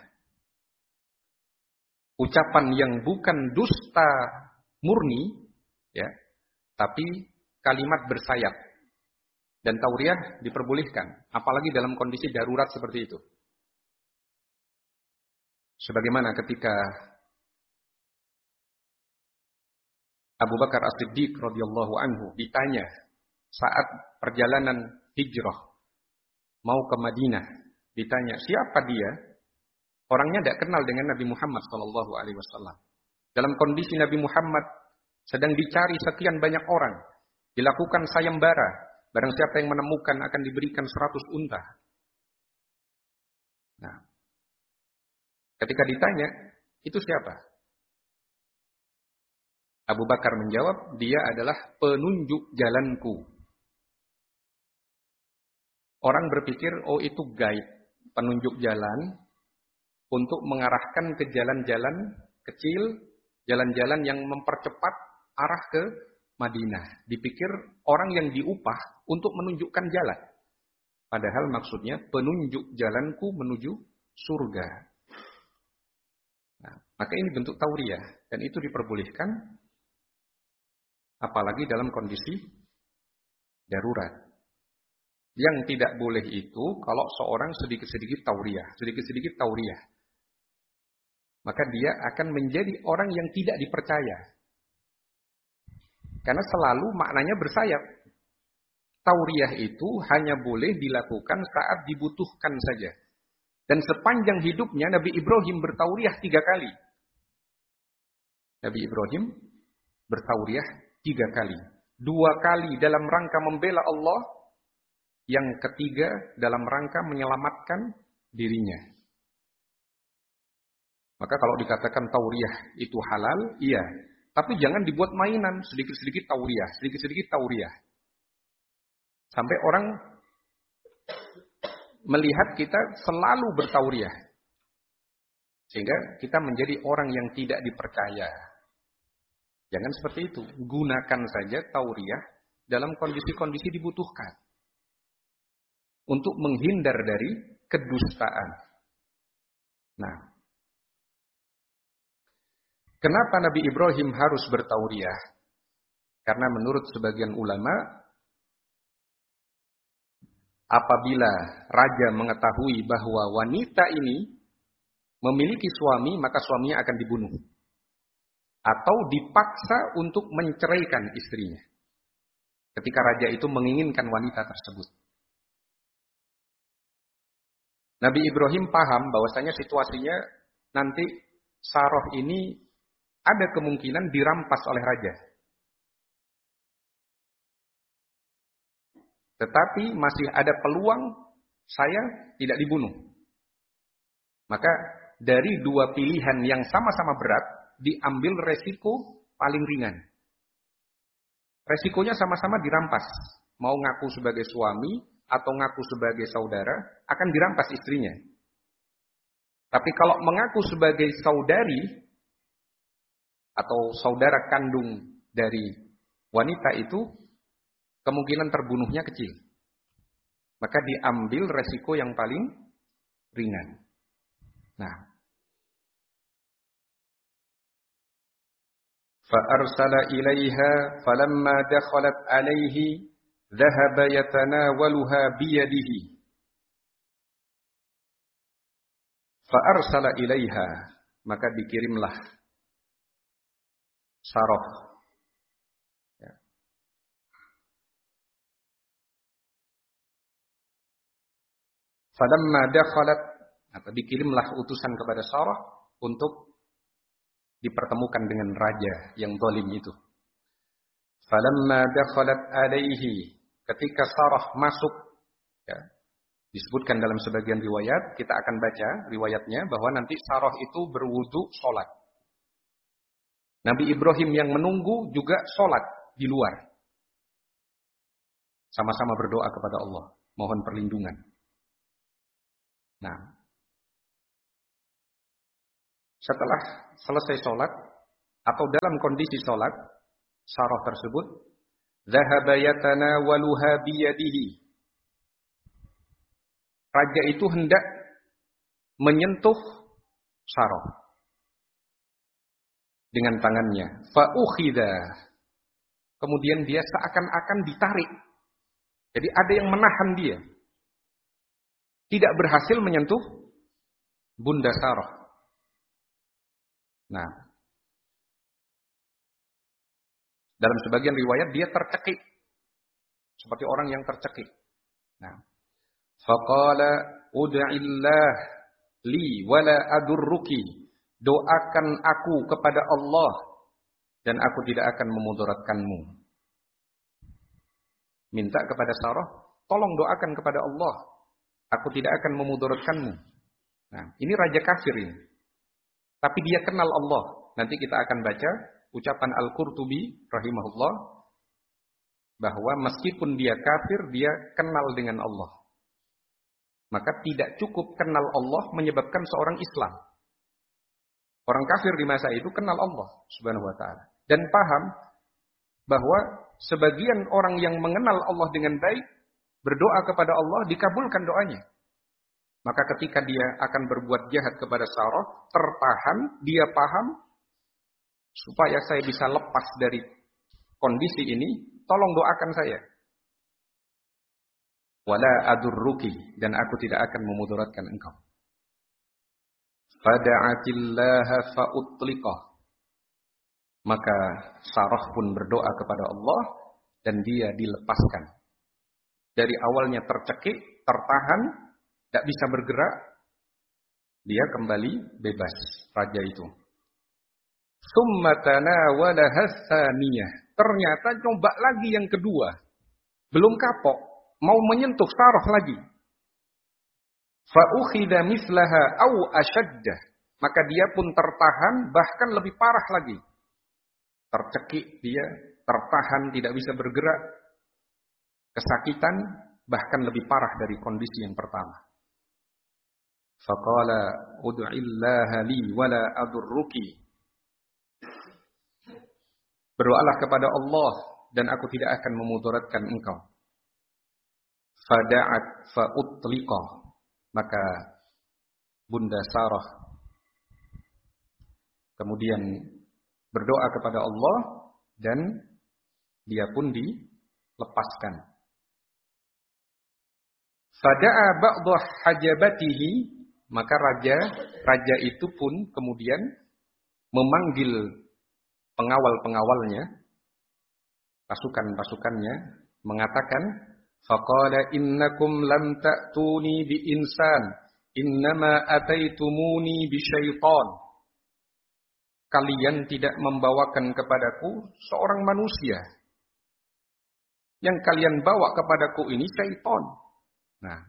Ucapan yang bukan dusta murni, ya, tapi kalimat bersayap. Dan tauriyah diperbolehkan, apalagi dalam kondisi darurat seperti itu. Sebagaimana ketika Abu Bakar As-Siddiq radhiyallahu anhu ditanya saat perjalanan hijrah mau ke Madinah, ditanya siapa dia? Orangnya tidak kenal dengan Nabi Muhammad sallallahu alaihi wasallam. Dalam kondisi Nabi Muhammad sedang dicari sekian banyak orang, dilakukan sayembara. Barang siapa yang menemukan akan diberikan 100 unta. Nah, ketika ditanya, itu siapa? Abu Bakar menjawab, dia adalah penunjuk jalanku. Orang berpikir, oh itu guide, penunjuk jalan, untuk mengarahkan ke jalan-jalan kecil, jalan-jalan yang mempercepat arah ke Madinah. Dipikir orang yang diupah untuk menunjukkan jalan. Padahal maksudnya penunjuk jalanku menuju surga. Nah, maka ini bentuk tauriyah. Dan itu diperbolehkan apalagi dalam kondisi darurat. Yang tidak boleh itu kalau seorang sedikit-sedikit tauriyah. Maka dia akan menjadi orang yang tidak dipercaya. Karena selalu maknanya bersayap. Tauriyah itu hanya boleh dilakukan saat dibutuhkan saja. Dan sepanjang hidupnya Nabi Ibrahim bertauriyah 3 kali. Nabi Ibrahim bertauriyah 3 kali. 2 kali dalam rangka membela Allah. Yang ketiga dalam rangka menyelamatkan dirinya. Maka kalau dikatakan tauriyah itu halal, iya. Tapi jangan dibuat mainan, sedikit-sedikit tauriyah. Sampai orang melihat kita selalu bertauriyah. Sehingga kita menjadi orang yang tidak dipercaya. Jangan seperti itu. Gunakan saja tauriyah dalam kondisi-kondisi dibutuhkan. Untuk menghindar dari kedustaan. Nah, kenapa Nabi Ibrahim harus bertauriyah? Karena menurut sebagian ulama, apabila raja mengetahui bahwa wanita ini memiliki suami, maka suaminya akan dibunuh. Atau dipaksa untuk menceraikan istrinya. Ketika raja itu menginginkan wanita tersebut. Nabi Ibrahim paham bahwasanya situasinya nanti Sarah ini ada kemungkinan dirampas oleh raja. Tetapi masih ada peluang saya tidak dibunuh. Maka dari 2 pilihan yang sama-sama berat, diambil resiko paling ringan. Resikonya sama-sama dirampas. Mau ngaku sebagai suami atau ngaku sebagai saudara, akan dirampas istrinya. Tapi kalau mengaku sebagai saudari, atau saudara kandung dari wanita itu, kemungkinan terbunuhnya kecil. Maka diambil resiko yang paling ringan. Nah, fa'arsala ilaiha falamma dakhalat alaihi dhahaba yatanawaluha biyadihi. Fa'arsala ilaiha, maka dikirimlah Sarah. Ya. Falamma dakhalat, atau dikirimlah utusan kepada Sarah untuk dipertemukan dengan raja yang zalim itu. Falamma dakhalat alaihi, ketika Sarah masuk, ya, disebutkan dalam sebagian riwayat, kita akan baca riwayatnya bahwa nanti Sarah itu berwudu sholat. Nabi Ibrahim yang menunggu juga sholat di luar. Sama-sama berdoa kepada Allah, mohon perlindungan. Nah, setelah selesai sholat, atau dalam kondisi sholat, Sarah tersebut, dhahaba yatanawaluha biyadihi. Raja itu hendak menyentuh Sarah dengan tangannya. Fa'ukhidha. Kemudian dia seakan-akan ditarik. Jadi ada yang menahan dia. Tidak berhasil menyentuh Bunda Sarah. Nah, dalam sebagian riwayat dia tercekik. Seperti orang yang tercekik. Nah, faqala ud'illah li wala adurruki. Doakan aku kepada Allah dan aku tidak akan memudaratkanmu. Minta kepada Sarah, tolong doakan kepada Allah. Aku tidak akan memudaratkanmu. Nah, ini raja kafir ini. Tapi dia kenal Allah. Nanti kita akan baca ucapan Al-Qurtubi rahimahullah bahwa meskipun dia kafir, dia kenal dengan Allah. Maka tidak cukup kenal Allah menyebabkan seorang Islam. Orang kafir di masa itu kenal Allah Subhanahu wa taala dan paham bahwa sebagian orang yang mengenal Allah dengan baik berdoa kepada Allah dikabulkan doanya. Maka ketika dia akan berbuat jahat kepada Sarah, tertahan, dia paham supaya saya bisa lepas dari kondisi ini, tolong doakan saya. Wala adurruki, dan aku tidak akan memudaratkan engkau. Fada'atillaha fa'utliqah. Maka Sarah pun berdoa kepada Allah dan dia dilepaskan. Dari awalnya tercekik, tertahan, tidak bisa bergerak, dia kembali bebas, raja itu. Tsumma tanawalaha tsaniyah. Ternyata coba lagi yang kedua. Belum kapok, mau menyentuh Sarah lagi. Fa ukhidha mislaha aw ashaddah. Maka dia pun tertahan, bahkan lebih parah lagi. Tercekik dia, tertahan, tidak bisa bergerak. Kesakitan, bahkan lebih parah dari kondisi yang pertama. Faqala ud'illaha li wala adurruki. Berdoalah kepada Allah dan aku tidak akan memudaratkan engkau. Fada'at fa'utliqa. Maka Bunda Sarah kemudian berdoa kepada Allah dan dia pun dilepaskan. Fada'a ba'dha hajabatihi. Maka raja itu pun kemudian memanggil pengawal-pengawalnya, pasukan-pasukannya, mengatakan, faqala innakum lam ta'tuni bi insan, innama ataitumuni bi syaitan. Kalian tidak membawakan kepadaku seorang manusia. Yang kalian bawa kepadaku ini syaitan. Nah,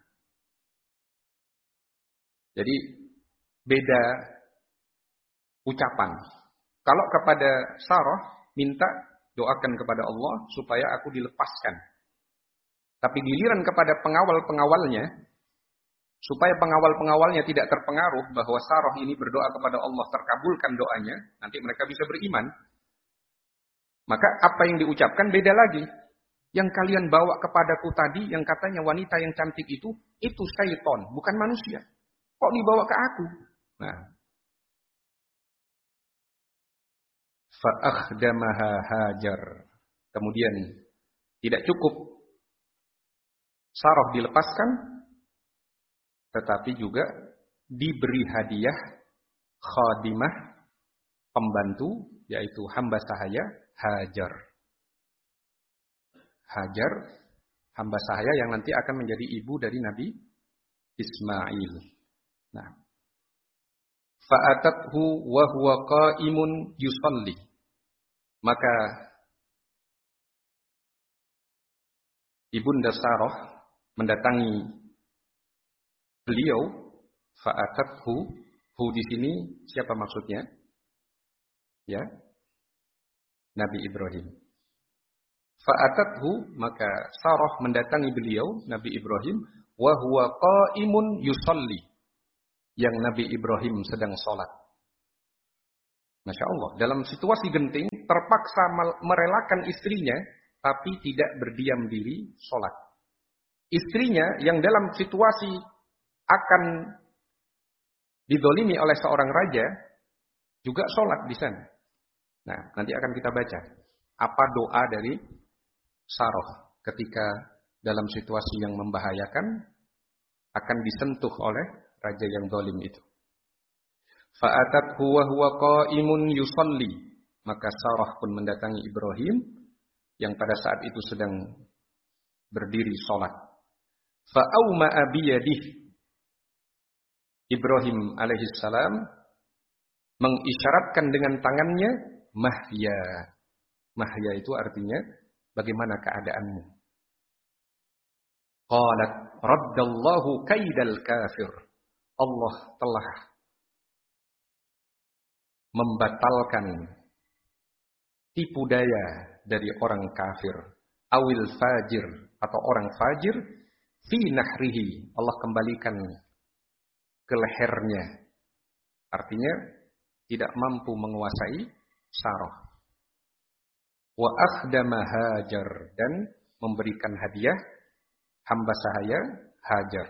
jadi beda ucapan. Kalau kepada Sarah minta doakan kepada Allah supaya aku dilepaskan. Tapi giliran kepada pengawal-pengawalnya supaya pengawal-pengawalnya tidak terpengaruh bahwa Sarah ini berdoa kepada Allah terkabulkan doanya, nanti mereka bisa beriman. Maka apa yang diucapkan beda lagi. Yang kalian bawa kepadaku tadi yang katanya wanita yang cantik itu syaitan, bukan manusia. Kok dibawa ke aku? Nah. Fa'akhdamaha Hajar. Kemudian tidak cukup Sarah dilepaskan, tetapi juga diberi hadiah khadimah, pembantu, yaitu hamba sahaya Hajar. Hajar, hamba sahaya yang nanti akan menjadi ibu dari Nabi Ismail. Nah, fa'atathu wa huwa qa'imun yusalli. Maka Ibunda Sarah mendatangi beliau. Fa'atathu, hu di sini siapa maksudnya? Ya, Nabi Ibrahim. Fa'atathu, maka Sarah mendatangi beliau, Nabi Ibrahim, wa huwa qa'imun yusalli. Yang Nabi Ibrahim sedang sholat. Masya Allah, dalam situasi genting, terpaksa merelakan istrinya, tapi tidak berdiam diri sholat. Istrinya yang dalam situasi akan didolimi oleh seorang raja, juga sholat di sana. Nah, nanti akan kita baca apa doa dari Saroh ketika dalam situasi yang membahayakan akan disentuh oleh raja yang zalim itu. Fa'atathu wa huwa qa'imun yusalli. Maka Sarah pun mendatangi Ibrahim yang pada saat itu sedang berdiri salat. Fa'awma'a biyadihi. Ibrahim alaihissalam mengisyaratkan dengan tangannya mahya. Mahya itu artinya bagaimana keadaanmu. Qalat raddallahu kaidal kafir. Allah telah membatalkan tipu daya dari orang kafir, awil fajir atau orang fajir, fi nahrihi, Allah kembalikan ke lehernya. Artinya tidak mampu menguasai Sarah. Wa akhdama Hajar, dan memberikan hadiah hamba sahaya Hajar.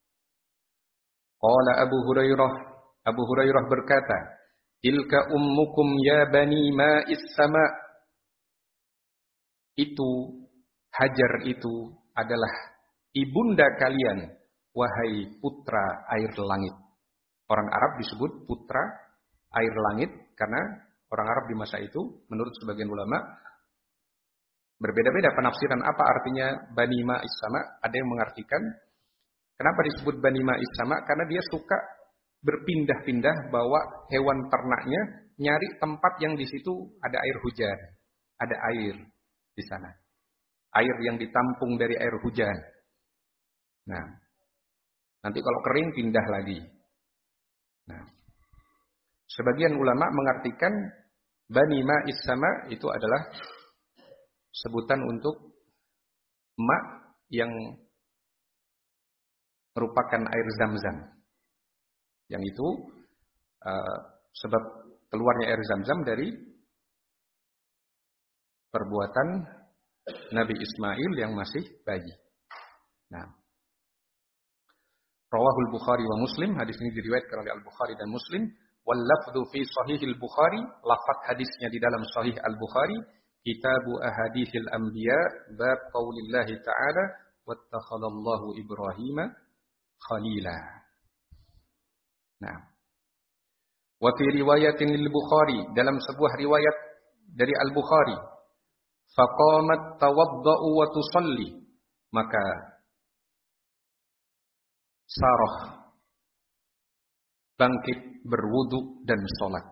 Qala Abu Hurairah berkata, tilka ummukum ya bani ma'is sama. Itu Hajar itu adalah ibunda kalian, wahai putra air langit. Orang Arab disebut putra air langit karena orang Arab di masa itu menurut sebagian ulama berbeda-beda penafsiran apa artinya bani ma'is sama. Ada yang mengartikan kenapa disebut bani ma'is sama, karena dia suka berpindah-pindah bawa hewan ternaknya nyari tempat yang di situ ada air hujan, ada air di sana. Air yang ditampung dari air hujan. Nah, nanti kalau kering pindah lagi. Nah, sebagian ulama mengartikan bani ma'is sama itu adalah sebutan untuk ma' yang merupakan air Zam-Zam. Yang itu sebab keluarnya air Zam-Zam dari perbuatan Nabi Ismail yang masih bayi. Nah, Rawahul Bukhari wa Muslim, hadis ini diriwayatkan oleh Al-Bukhari dan Muslim. Wal lafdhu fi Sahihil Bukhari, lafaz hadisnya di dalam Sahih Al-Bukhari, Kitabu Ahadithil Anbiya, bab qaulillahi ta'ala, wattakhadallahu Ibrahima khalila. Nah, wa fi riwayatin lil Bukhari, dalam sebuah riwayat dari Al-Bukhari, faqamat tawadda'u wa tusalli, maka Sarah bangkit berwudu dan salat.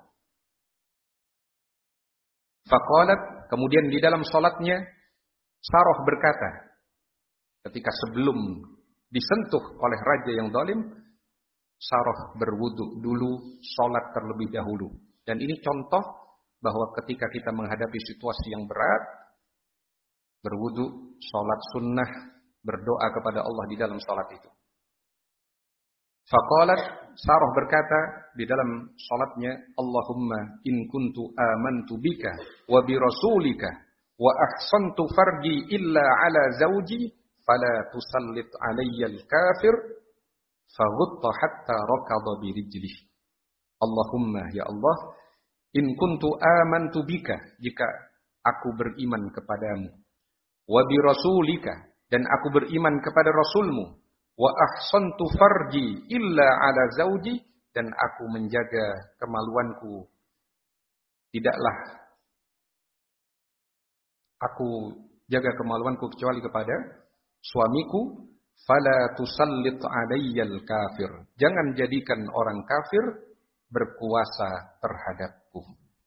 Faqalat, kemudian di dalam salatnya Sarah berkata, ketika sebelum disentuh oleh raja yang zalim, Sarah berwudu dulu, salat terlebih dahulu. Dan ini contoh bahwa ketika kita menghadapi situasi yang berat, berwudu, salat sunnah, berdoa kepada Allah di dalam salat itu. Faqalat, Sarah berkata di dalam salatnya, Allahumma in kuntu amantu bika wa bi rasulika wa ahsantu farji illa ala zawji fala tusallit alayya al-kafir faghutta hatta rakada bi rijlih. Allahumma, ya Allah, in kuntu amantu bika, jika aku beriman kepadamu, wa bi rasulika, dan aku beriman kepada Rasulmu, wa ahsantu farji illa ala zawji, dan aku menjaga kemaluanku, tidaklah aku jaga kemaluanku kecuali kepada suamiku, fala tusallit alayyal kafir, jangan jadikan orang kafir berkuasa terhadapku.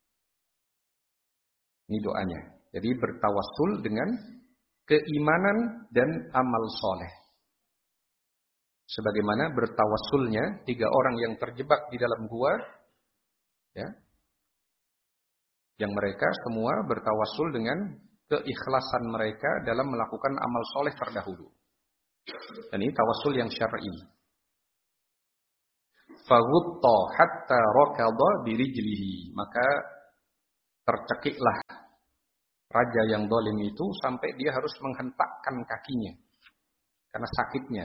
Ini doanya. Jadi bertawassul dengan keimanan dan amal soleh. Sebagaimana bertawassulnya 3 orang yang terjebak di dalam gua, ya, yang mereka semua bertawassul dengan keikhlasan mereka dalam melakukan amal soleh terdahulu. Dan ini tawassul yang syar'i. faghutta hatta rakadha birijlihi, maka tercekiklah raja yang zalim itu sampai dia harus menghentakkan kakinya karena sakitnya.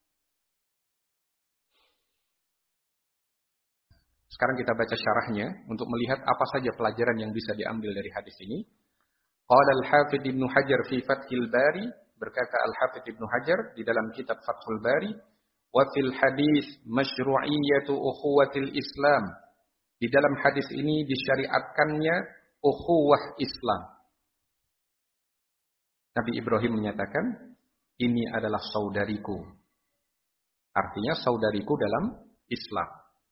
Sekarang kita baca syarahnya untuk melihat apa saja pelajaran yang bisa diambil dari hadis ini. Qala al-Hafidz Ibnu Hajar fi Fathil Bari, berkata al-Hafidz Ibnu Hajar di dalam kitab Fathul Bari, wa fil hadis masyru'iyyatu ukhuwatil Islam. Di dalam hadis ini disyariatkannya ukhuwah Islam. Nabi Ibrahim menyatakan, ini adalah saudariku. Artinya saudariku dalam Islam.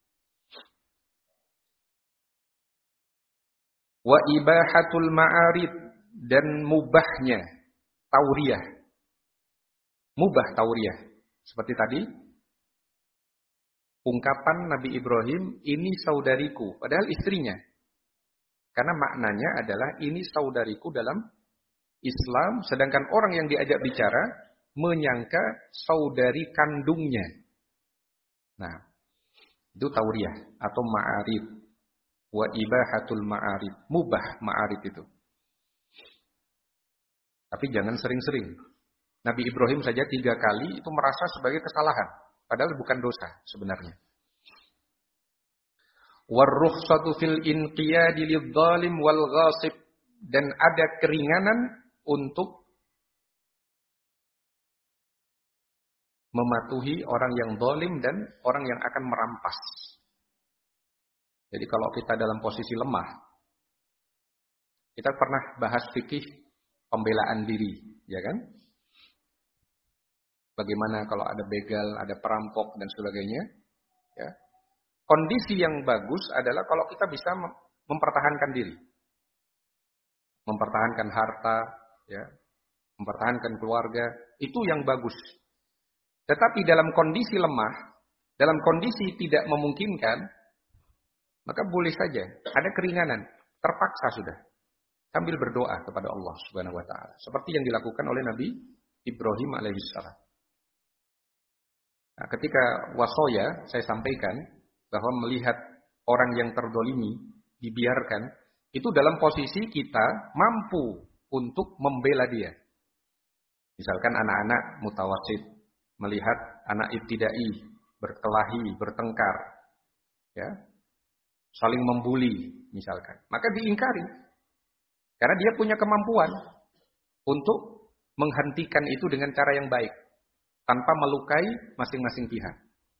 Wa ibahatul ma'arid, dan mubahnya tauriyah. Mubah tauriyah. Seperti tadi, ungkapan Nabi Ibrahim, ini saudariku, padahal istrinya. Karena maknanya adalah ini saudariku dalam Islam, sedangkan orang yang diajak bicara menyangka saudari kandungnya. Nah, itu tauriyah atau ma'arid. Wa ibahatul ma'arid, mubah ma'arid itu. Tapi jangan sering-sering. Nabi Ibrahim saja 3 kali itu merasa sebagai kesalahan, padahal bukan dosa sebenarnya. War-rukhsatu fil inqiyadi lidh-dhalim wal ghasib, dan ada keringanan untuk mematuhi orang yang zalim dan orang yang akan merampas. Jadi kalau kita dalam posisi lemah, kita pernah bahas fikih pembelaan diri, ya kan? Bagaimana kalau ada begal, ada perampok dan sebagainya, ya. Kondisi yang bagus adalah kalau kita bisa mempertahankan diri. Mempertahankan harta, ya, mempertahankan keluarga, itu yang bagus. Tetapi dalam kondisi lemah, dalam kondisi tidak memungkinkan, maka boleh saja ada keringanan, terpaksa sudah, sambil berdoa kepada Allah Subhanahu wa taala, seperti yang dilakukan oleh Nabi Ibrahim alaihissalam. Nah, ketika wasoya saya sampaikan bahwa melihat orang yang terdolimi dibiarkan, itu dalam posisi kita mampu untuk membela dia. Misalkan anak-anak mutawasid melihat anak ibtidai berkelahi, bertengkar, ya, saling membuli misalkan, maka diingkari. Karena dia punya kemampuan untuk menghentikan itu dengan cara yang baik, tanpa melukai masing-masing pihak.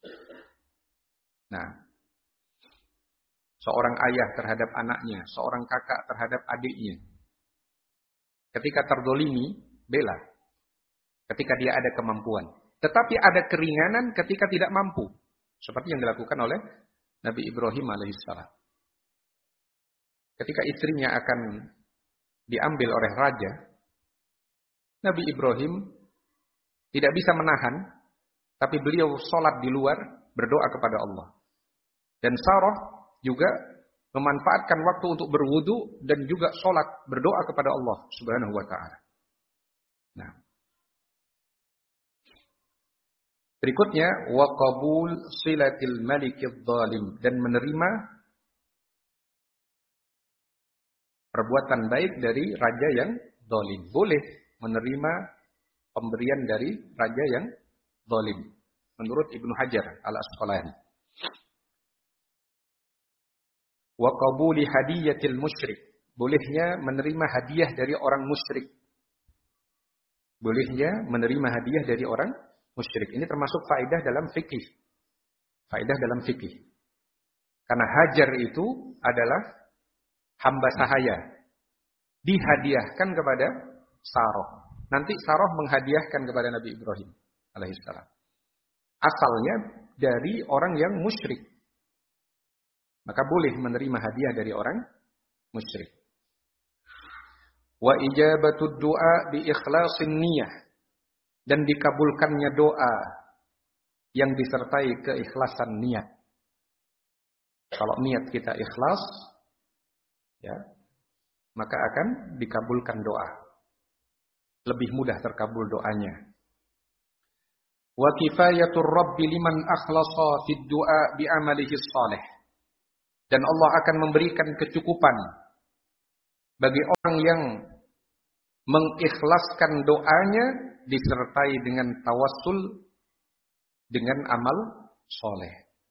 Nah, seorang ayah terhadap anaknya, seorang kakak terhadap adiknya, ketika terdolimi, bela. Ketika dia ada kemampuan. Tetapi ada keringanan ketika tidak mampu. Seperti yang dilakukan oleh Nabi Ibrahim alaihissalam. Ketika istrinya akan diambil oleh raja, Nabi Ibrahim tidak bisa menahan, tapi beliau sholat di luar, berdoa kepada Allah. Dan Sarah juga memanfaatkan waktu untuk berwudu dan juga sholat, berdoa kepada Allah Subhanahu wa ta'ala. Nah, berikutnya, wa qabul silatil malikidh dhalim, dan menerima perbuatan baik dari raja yang zalim. Boleh menerima pemberian dari raja yang zalim, menurut Ibnu Hajar al-Asqalani. Wa qabuli hadiyatil musyrik, bolehnya menerima hadiah dari orang musyrik. Bolehnya menerima hadiah dari orang musyrik. Ini termasuk faedah dalam fikih. Faedah dalam fikih. Karena Hajar itu adalah hamba sahaya. Dihadiahkan kepada Sarah. Nanti Sarah menghadiahkan kepada Nabi Ibrahim alaihissalam. Asalnya dari orang yang musyrik. Maka boleh menerima hadiah dari orang musyrik. Wa ijabatud du'a bi ikhlasin niyah, dan dikabulkannya doa yang disertai keikhlasan niat. Kalau niat kita ikhlas, ya, maka akan dikabulkan doa. Lebih mudah terkabul doanya. Wa kifayatur rabbi liman akhlasa fid du'a bi amalihi shalih. Dan Allah akan memberikan kecukupan bagi orang yang mengikhlaskan doanya disertai dengan tawassul dengan amal soleh.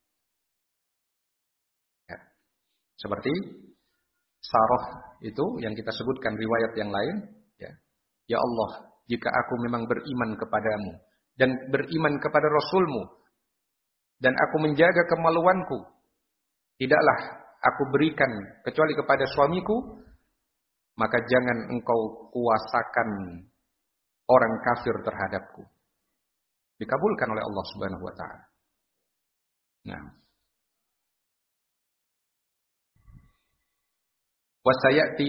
Ya. Seperti Sarah itu yang kita sebutkan riwayat yang lain. Ya. Ya Allah, jika aku memang beriman kepadamu dan beriman kepada Rasulmu dan aku menjaga kemaluanku, tidaklah aku berikan kecuali kepada suamiku, maka jangan engkau kuasakan orang kafir terhadapku. Dikabulkan oleh Allah Subhanahu wa taala. Nah. Wa sayati